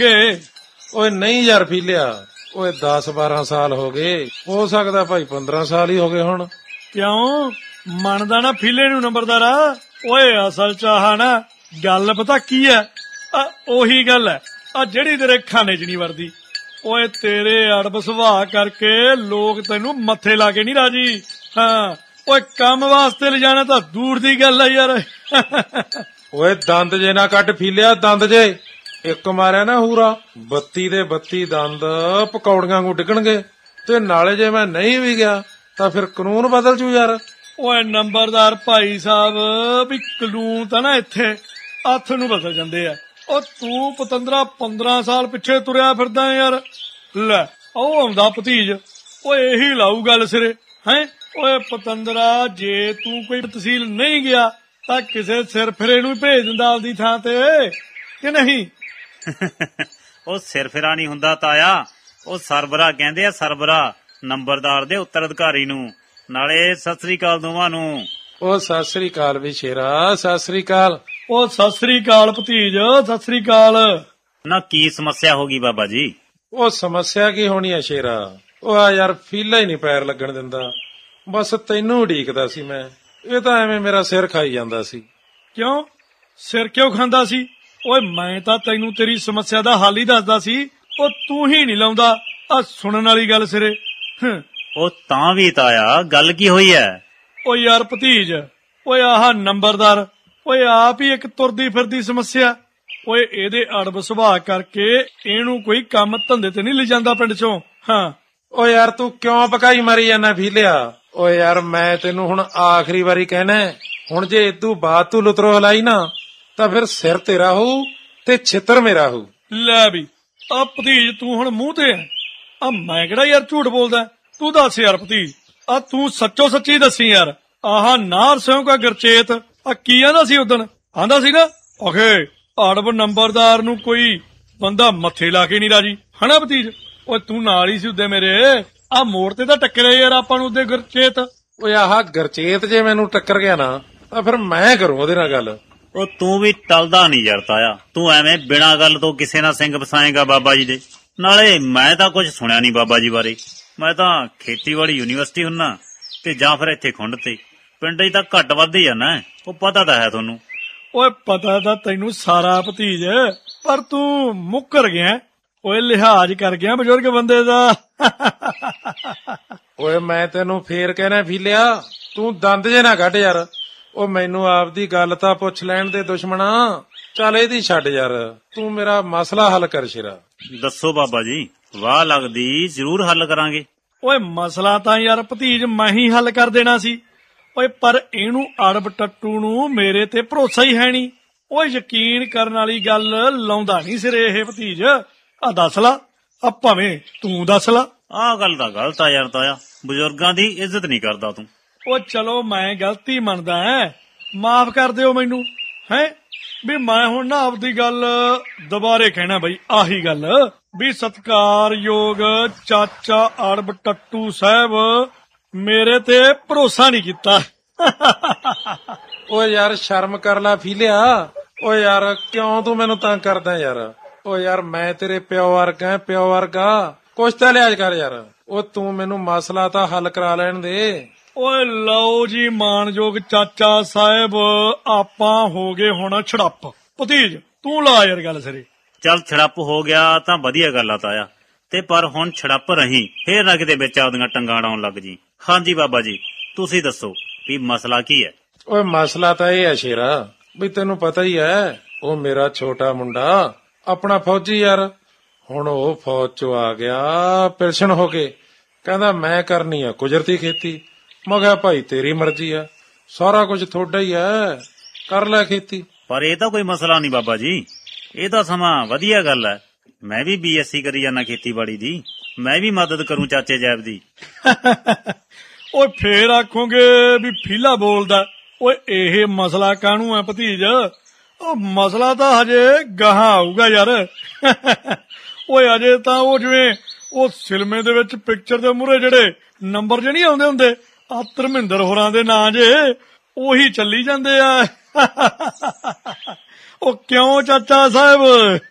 ਓਏ ਨਹੀਂ ਯਾਰ ਫੀਲਿਆ, ਓਏ 10-12 ਸਾਲ ਹੋ ਗਏ, ਹੋ ਸਕਦਾ ਭਾਈ 15 ਸਾਲ ਹੀ ਹੋ ਗਏ ਹੁਣ। ਕਿਉਂ ਮੰਨਦਾ ਨਾ ਫੀਲੇ ਨੂੰ ਨੰਬਰਦਾਰਾ? ਓਏ ਅਸਲ ਚ ਆਹ ਨਾ ਗੱਲ ਪਤਾ ਕੀ ਹੈ, ਉਹੀ ਗੱਲ ਹੈ ਜਿਹੜੀ ਤੇਰੇ ਖਾਨੇ ਚ ਨਹੀਂ ਵੜਦੀ। ਓਏ ਤੇਰੇ ਅੜਬ ਸੁਭਾਅ ਕਰਕੇ ਲੋਕ ਤੈਨੂੰ ਮੱਥੇ ਲਾ ਕੇ ਨਹੀਂ ਰਾਜੀ। ਹਾਂ ਓਏ ਕੰਮ ਵਾਸਤੇ ਲਿਜਾਣਾ ਤਾਂ ਦੂਰ ਦੀ ਗੱਲ ਹੈ ਯਾਰ। ਓਏ ਦੰਦ ਜੇ ਨਾ ਕੱਢ ਫੀਲਿਆ, ਦੰਦ ਜੇ ਇੱਕ ਮਾਰਿਆ ਨਾ ਹੂਰਾ 32 ਦੇ 32 ਦੰਦ ਪਕੌੜੀਆਂ ਵਾਂਗੂ ਡਿੱਗਣਗੇ। ਤੇ ਨਾਲੇ ਜੇ ਮੈਂ ਨਹੀਂ ਵੀ ਗਿਆ ਤਾਂ ਫਿਰ ਕਾਨੂੰਨ ਬਦਲ ਜੂ ਯਾਰ। ਓਏ ਨੰਬਰਦਾਰ ਭਾਈ ਸਾਹਿਬ, ਵੀ ਕਾਨੂੰਨ ਤਾਂ ਨਾ ਇੱਥੇ ਹੱਥ ਨੂੰ ਬਦਲ ਜਾਂਦੇ ਆ। ਉਹ ਤੂੰ ਪਤੰਦਰਾ 15 ਸਾਲ ਪਿੱਛੇ ਤੁਰਿਆ ਫਿਰਦਾ ਯਾਰ। ਲੈ ਉਹ ਆਉਂਦਾ ਭਤੀਜ, ਓਏ ਇਹੀ ਲਾਊ ਗੱਲ ਸਿਰੇ। ਹੈਂ ਓਏ ਪਤੰਦਰਾ, ਜੇ ਤੂੰ ਕੋਈ ਤਹਿਸੀਲ ਨਹੀਂ ਗਿਆ ਤਾਂ ਕਿਸੇ ਸਿਰ ਫਿਰੇ ਨੂੰ ਭੇਜ ਦਿੰਦਾ ਆਪਦੀ ਥਾਂ ਤੇ, ਕਿ ਨਹੀਂ? ਉਹ ਸਿਰ ਫਿਰਾ ਨਹੀਂ ਹੁੰਦਾ ਤਾਇਆ, ਉਹ ਸਰਬਰਾ ਕਹਿੰਦੇ ਆ, ਸਰਬਰਾ ਨੰਬਰਦਾਰ ਦੇ ਉੱਤਰਾਧਿਕਾਰੀ ਨੂੰ। ਨਾਲੇ ਸਤਿ ਸ੍ਰੀ ਅਕਾਲ ਦੋਵਾਂ ਨੂੰ। ਉਹ ਸਤਿ ਸ੍ਰੀ ਅਕਾਲ ਵੀ ਸ਼ੇਰਾ, ਸਤਿ ਸ੍ਰੀ ਅਕਾਲ। ਉਹ ਸਤਿ ਸ੍ਰੀ ਅਕਾਲ ਭਤੀਜ, ਸਤਿ ਸ੍ਰੀ ਅਕਾਲ। ਨਾ ਕੀ ਸਮੱਸਿਆ ਹੋ ਗਈ ਬਾਬਾ ਜੀ? ਉਹ ਸਮੱਸਿਆ ਕੀ ਹੋਣੀ ਆ ਸ਼ੇਰਾ, ਉਹ ਆ ਯਾਰ ਫੀਲਾ ਹੀ ਨਹੀਂ ਪੈਰ ਲੱਗਣ ਦਿੰਦਾ। ਬਸ ਤੈਨੂੰ ਉਡੀਕਦਾ ਸੀ ਮੈਂ, ਇਹ ਤਾਂ ਐਵੇਂ ਮੇਰਾ ਸਿਰ ਖਾਈ ਜਾਂਦਾ ਸੀ। ਕਿਉਂ ਸਿਰ ਕਿਉਂ ਖਾਂਦਾ ਸੀ? ਓਏ ਮੈਂ ਤਾਂ ਤੈਨੂੰ ਤੇਰੀ ਸਮੱਸਿਆ ਦਾ ਹੱਲ ਹੀ ਦੱਸਦਾ ਸੀ, ਉਹ ਤੂੰ ਹੀ ਨਹੀਂ ਲਾਉਂਦਾ ਆ ਸੁਣਨ ਵਾਲੀ ਗੱਲ ਸਿਰੇ। ਉਹ ਤਾਂ ਵੀ ਤਾਇਆ ਗੱਲ ਕੀ ਹੋਈ ਐ? ਓ ਯਾਰ ਭਤੀਜ, ਓਏ ਆਹ ਨੰਬਰਦਾਰ, ਓਏ ਆਪ ਹੀ ਇੱਕ ਤੁਰਦੀ ਫਿਰਦੀ ਸਮੱਸਿਆ। ਓਏ ਇਹਦੇ ਅੜਬ ਸੁਭਾਅ ਕਰਕੇ ਇਹਨੂੰ ਕੋਈ ਕੰਮ ਧੰਦੇ ਤੇ ਨਹੀਂ ਲਿਜਾਂਦਾ ਪਿੰਡ ਚੋਂ। ਹਾਂ ਓ ਯਾਰ ਤੂੰ ਕਿਉਂ ਪਕਾਈ ਮਾਰੀ ਜਾਂਦਾ ਫੀਲਿਆ? ਓਏ ਯਾਰ ਮੈਂ ਤੈਨੂੰ ਹੁਣ ਆਖਰੀ ਵਾਰੀ ਕਹਿਣਾ, ਹੁਣ ਜੇ ਇਦੋਂ ਬਾਅਦ ਤੂੰ ਲੁਤਰੋ ਹਲਾਈ ਨਾ ਤਾਂ ਫਿਰ ਸਿਰ ਤੇਰਾ ਹੋਊ ਤੇ ਛਿੱਤਰ ਮੇਰਾ ਹੋਊ। ਲੈ ਵੀ ਆ ਭਤੀਜ, ਤੂੰ ਹੁਣ ਮੂੰਹ ਤੇ ਆ, ਮੈਂ ਕਿਹੜਾ ਯਾਰ ਝੂਠ ਬੋਲਦਾ? ਤੂੰ ਦੱਸ ਯਾਰ ਭਤੀਜ, ਆ ਤੂੰ ਸੱਚੋ ਸੱਚੀ ਦੱਸੀ ਯਾਰ। ਆਹ ਨਾਰ ਸਿਉਂ ਕਾ ਗਰਚੇਤ ਆ ਕੀ ਆਂਦਾ ਸੀ ਉਦਣ? ਆਂਦਾ ਸੀ ਨਾ ਆਖੇ ਅੜਬ ਨੰਬਰਦਾਰ ਨੂੰ ਕੋਈ ਬੰਦਾ ਮੱਥੇ ਲਾ ਕੇ ਨਹੀਂ ਰਾਜੀ, ਹਨਾ ਭਤੀਜ? ਓਏ ਤੂੰ ਨਾਲ ਹੀ ਸੀ ਉਦੇ ਮੇਰੇ, ਆ ਮੋੜ ਤੇ ਤਾਂ ਟੱਕਰੇ ਯਾਰ ਆਪਾਂ ਨੂੰ ਉਦੇ ਗਰਚੇਤ। ਓਏ ਆਹ ਗਰਚੇਤ ਜੇ ਮੈਨੂੰ ਟੱਕਰ ਗਿਆ ਨਾ ਤਾਂ ਫਿਰ ਮੈਂ ਕਰੂੰ ਉਹਦੇ ਨਾਲ ਗੱਲ। ਉਹ ਤੂੰ ਵੀ ਟਲਦਾ ਨਹੀਂ ਯਾਰ ਤਾਇਆ, ਤੂੰ ਐਵੇਂ ਬਿਨਾਂ ਗੱਲ ਤੋਂ ਕਿਸੇ ਨਾਲ ਸਿੰਘ ਫਸਾਏਗਾ ਬਾਬਾ ਜੀ ਦੇ। ਨਾਲੇ ਮੈਂ ਤਾਂ ਕੁਝ ਸੁਣਿਆ ਨਹੀਂ ਬਾਬਾ ਜੀ ਬਾਰੇ। ਮੈਂ ਤਾਂ ਖੇਤੀਬਾੜੀ ਯੂਨੀਵਰਸਿਟੀ ਹੁੰਨਾ ਤੇ ਜਾਂ ਫਿਰ ਇੱਥੇ ਖੁੰਡ ਤੇ ਪਿੰਡ 'ਚ ਤਾਂ ਘੱਟ ਵੱਧ ਹੀ ਜਾਣਾ, ਉਹ ਪਤਾ ਤਾਂ ਹੈ ਤੁਹਾਨੂੰ। ਓਏ ਪਤਾ ਤਾਂ ਤੈਨੂੰ ਸਾਰਾ ਭਤੀਜ, ਪਰ ਤੂੰ ਮੁੱਕਰ ਗਿਆ। ਓਏ ਲਿਹਾਜ਼ ਕਰ ਗਿਆ ਬਜ਼ੁਰਗ ਬੰਦੇ ਦਾ। ਓਏ ਮੈਂ ਤੈਨੂੰ ਫੇਰ ਕਹਿਣਾ ਫੀਲਿਆ, ਤੂੰ ਦੰਦ ਜੇ ਨਾ ਕੱਢ ਯਾਰ। ਉਹ ਮੈਨੂੰ ਆਪਦੀ ਗੱਲ ਤਾਂ ਪੁੱਛ ਲੈਣ ਦੇ ਦੁਸ਼ਮਣਾ। ਚੱਲ ਇਹਦੀ ਛੱਡ ਯਾਰ, ਤੂੰ ਮੇਰਾ ਮਸਲਾ ਹੱਲ ਕਰ ਸ਼ੇਰਾ। ਦੱਸੋ ਬਾਬਾ ਜੀ, ਵਾਹ ਲੱਗਦੀ, ਜ਼ਰੂਰ ਹੱਲ ਕਰਾਂਗੇ। ਓਏ ਮਸਲਾ ਤਾਂ ਯਾਰ ਭਤੀਜ ਮੈਂ ਹੀ ਹੱਲ ਕਰ ਦੇਣਾ ਸੀ। ਓਏ ਪਰ ਇਹਨੂੰ ਅੜਬ ਟੱਟੂ ਨੂੰ ਮੇਰੇ ਤੇ ਭਰੋਸਾ ਹੀ ਹੈ ਨਹੀਂ। ਓਏ ਯਕੀਨ ਕਰਨ ਵਾਲੀ ਗੱਲ ਲਾਉਂਦਾ ਨਹੀਂ ਸਿਰੇ ਇਹ ਭਤੀਜ। ਆ ਦੱਸ ਲਾ, ਆ ਭਾਵੇਂ ਤੂੰ ਦੱਸ ਲਾ। ਆਹ ਗੱਲ ਤਾਂ ਗਲਤ ਆ ਯਾਰ ਤਾਇਆ, ਬਜ਼ੁਰਗਾਂ ਦੀ ਇੱਜ਼ਤ ਨਹੀਂ ਕਰਦਾ ਤੂੰ। ਉਹ ਚਲੋ ਮੈਂ ਗਲਤੀ ਮੰਨਦਾ, ਮਾਫ ਕਰ ਦਿਓ ਮੈਨੂੰ। ਹੈ ਵੀ ਮੈਂ ਹੁਣ ਨਾ ਆਪਦੀ ਗੱਲ ਦੁਬਾਰੇ ਕਹਿਣਾ ਬਈ, ਆਹੀ ਗੱਲ ਵੀ ਸਤਿਕਾਰਯੋਗ ਚਾਚਾ ਅੜਬ ਟੱਟੂ ਸਾਹਿਬ ਮੇਰੇ ਤੇ ਭਰੋਸਾ ਨਹੀਂ ਕੀਤਾ। ਓਏ ਯਾਰ ਸ਼ਰਮ ਕਰ ਲੈ ਫੀਲਿਆ। ਓਏ ਯਾਰ ਕਿਉਂ ਤੂੰ ਮੈਨੂੰ ਤੰਗ ਕਰਦਾ ਯਾਰ? ਓ ਯਾਰ ਮੈਂ ਤੇਰੇ ਪਿਓ ਵਰਗਾ, ਪਿਓ ਵਰਗਾ, ਕੁਛ ਤਾਂ ਲਿਹਾਜ਼ ਕਰ ਯਾਰ। ਉਹ ਤੂੰ ਮੈਨੂੰ ਮਸਲਾ ਤਾਂ ਹੱਲ ਕਰਾ ਲੈਣ ਦੇ। ਓਏ ਲਓ ਜੀ ਮਾਨਯੋਗ ਚਾਚਾ ਸਾਹਿਬ, ਆਪਾਂ ਹੋ ਗਏ ਹੁਣ ਛੜੱਪ। ਭਤੀਜ ਤੂੰ ਲਾ ਯਾਰ ਗੱਲ ਸਿਰੇ। ਚੱਲ ਛੜੱਪ ਹੋ ਗਿਆ ਤਾਂ ਵਧੀਆ ਗੱਲ ਆ ਤਾਇਆ, ਤੇ ਪਰ ਹੁਣ ਛੜੱਪ ਰਹੀ, ਫੇਰ ਨਾ ਕਿਤੇ ਵਿੱਚ ਆਪਦੀਆਂ ਟੰਗਾਂ ਅੜਾਉਣ ਲੱਗ ਜੀ। ਹਾਂਜੀ ਬਾਬਾ ਜੀ, ਤੁਸੀਂ ਦੱਸੋ ਵੀ ਮਸਲਾ ਕੀ ਹੈ? ਓਏ ਮਸਲਾ ਤਾਂ ਇਹ ਹੈ ਸ਼ੇਰਾ, ਵੀ ਤੈਨੂੰ ਪਤਾ ਹੀ ਹੈ, ਉਹ ਮੇਰਾ ਛੋਟਾ ਮੁੰਡਾ ਆਪਣਾ ਫੌਜੀ ਯਾਰ, ਹੁਣ ਉਹ ਫੌਜ ਚੋਂ ਆ ਗਿਆ ਪਿਲਸਣ ਹੋ ਕੇ, ਕਹਿੰਦਾ ਮੈਂ ਕਰਨੀ ਆ ਕੁਦਰਤੀ ਖੇਤੀ। ਮੈਂ ਕਿਹਾ ਭਾਈ ਤੇਰੀ ਮਰਜ਼ੀ ਆ, ਸਾਰਾ ਕੁਝ ਤੁਹਾਡਾ ਹੀ ਹੈ, ਕਰ ਲੈ ਖੇਤੀ। ਪਰ ਇਹ ਤਾਂ ਕੋਈ ਮਸਲਾ ਨਹੀਂ ਬਾਬਾ ਜੀ, ਇਹ ਤਾਂ ਸਮਾਂ ਵਧੀਆ ਗੱਲ ਹੈ। ਮੈਂ ਵੀ BSc ਕਰੀ ਜਾਣਾ ਖੇਤੀਬਾੜੀ ਦੀ, ਮੈਂ ਵੀ ਮਦਦ ਕਰੂੰ ਚਾਚੇ ਜੈਬ ਦੀ। ਓਏ ਫੇਰ ਆਖੋਗੇ ਵੀ ਫੀਲਾ ਬੋਲਦਾ। ਓਏ ਇਹ ਮਸਲਾ ਕਾਹਨੂੰ ਹੈ ਭਤੀਜ? ਉਹ ਮਸਲਾ ਤਾਂ ਹਜੇ ਗਾਹਾਂ ਆਊਗਾ ਯਾਰ। ਓਏ ਅਜੇ ਤਾਂ ਉਹ ਜਿਵੇਂ ਉਹ ਸਿਲਮੇ ਦੇ ਵਿੱਚ ਪਿਕਚਰ ਦੇ ਮੂਹਰੇ ਜਿਹੜੇ ਨੰਬਰ ਜੇ ਨਹੀਂ ਆਉਂਦੇ ਹੁੰਦੇ, ਆ ਧਰਮਿੰਦਰ ਹੋਰਾਂ ਦੇ ਨਾਂ ਜੇ ਉਹੀ ਚੱਲੀ ਜਾਂਦੇ ਆ। ਉਹ ਕਿਉਂ ਚਾਚਾ ਸਾਹਿਬ?